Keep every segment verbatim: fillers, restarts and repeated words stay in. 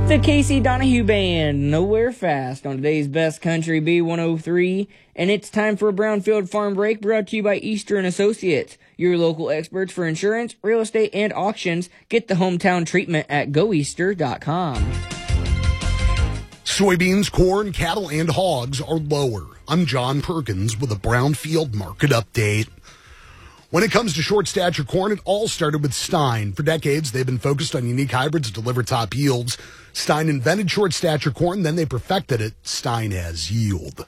The Casey Donahue Band, Nowhere Fast, on today's Best Country B one oh three. And it's time for a Brownfield Farm Break, brought to you by Eastern Associates, your local experts for insurance, real estate, and auctions. Get the hometown treatment at go easter dot com. Soybeans, corn, cattle, and hogs are lower. I'm John Perkins with a Brownfield Market Update. When it comes to short stature corn, it all started with Stein. For decades, they've been focused on unique hybrids that deliver top yields. Stein invented short stature corn, then they perfected it. Stein has yield.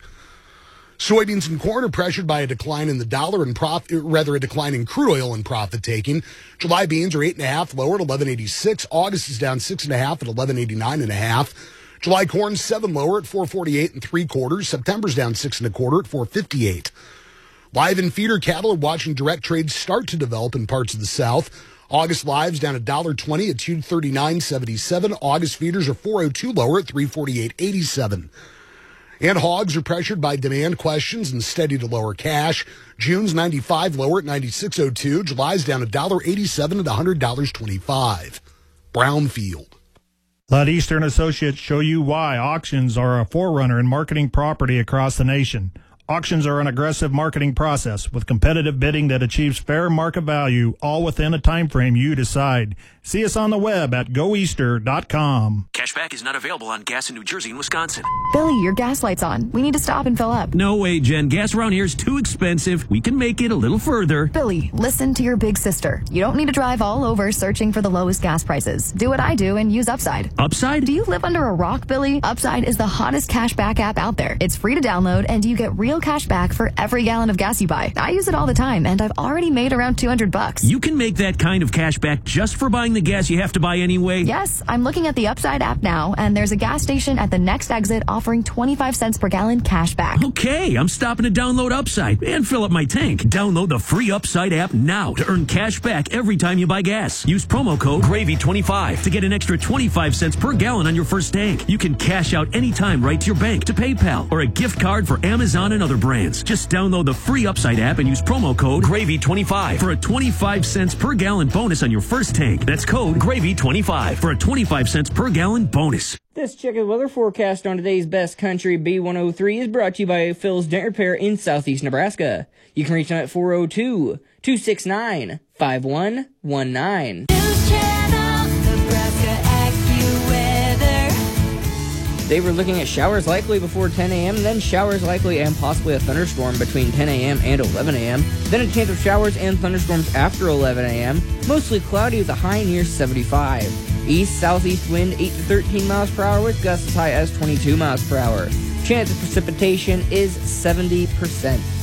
Soybeans and corn are pressured by a decline in the dollar and profit, rather a decline in crude oil and profit taking. July beans are eight and a half lower at eleven eighty-six. August is down six and a half at eleven eighty-nine and a half. July corn seven lower at four forty-eight and three quarters. September's down six and a quarter at four fifty-eight. Live and feeder cattle are watching direct trades start to develop in parts of the South. August lives down one dollar twenty at two thirty-nine seventy-seven. August feeders are four oh two lower at three forty-eight eighty-seven. And hogs are pressured by demand questions and steady to lower cash. June's ninety-five lower at ninety-six oh two. July's down one dollar eighty-seven at one hundred twenty-five. Brownfield. Let Eastern Associates show you why auctions are a forerunner in marketing property across the nation. Auctions are an aggressive marketing process with competitive bidding that achieves fair market value, all within a time frame you decide. See us on the web at go easter dot com. Cashback is not available on gas in New Jersey and Wisconsin. Billy, your gas light's on. We need to stop and fill up. No way, Jen. Gas around here is too expensive. We can make it a little further. Billy, listen to your big sister. You don't need to drive all over searching for the lowest gas prices. Do what I do and use Upside. Upside? Do you live under a rock, Billy? Upside is the hottest cashback app out there. It's free to download, and you get real cash back for every gallon of gas you buy. I use it all the time, and I've already made around two hundred bucks. You can make that kind of cash back just for buying the gas you have to buy anyway? Yes, I'm looking at the Upside app now, and there's a gas station at the next exit offering twenty-five cents per gallon cash back. Okay, I'm stopping to download Upside and fill up my tank. Download the free Upside app now to earn cash back every time you buy gas. Use promo code gravy twenty-five to get an extra twenty-five cents per gallon on your first tank. You can cash out anytime right to your bank, to PayPal, or a gift card for Amazon and other brands. Just download the free Upside app and use promo code gravy twenty-five for a twenty-five cents per gallon bonus on your first tank. That's code gravy twenty-five for a twenty-five cents per gallon bonus. This check of the weather forecast on today's Best Country B one oh three is brought to you by Phil's Dent Repair in southeast Nebraska. You can reach them at four oh two, two six nine, five one one nine. News Channel, Nebraska AccuWeather. They were looking at showers likely before ten a.m., then showers likely and possibly a thunderstorm between ten a.m. and eleven a.m., then a chance of showers and thunderstorms after eleven a.m., mostly cloudy with a high near seventy-five. East-southeast wind eight to thirteen miles per hour with gusts as high as twenty-two miles per hour. Chance of precipitation is seventy percent.